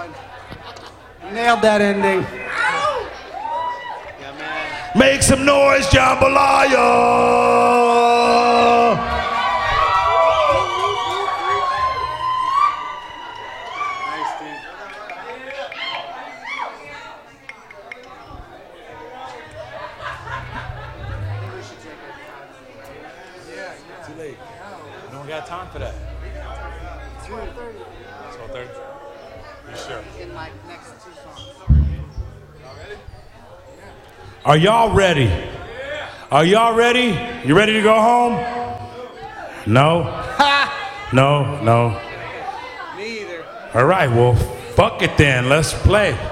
Nailed that ending. Make some noise, jambalaya! Too late. We don't got time for that. 12:30. 12:30? You sure? In my next two songs. Are y'all ready? Are y'all ready? You ready to go home? No? No. Me either. All right, well, fuck it then. Let's play.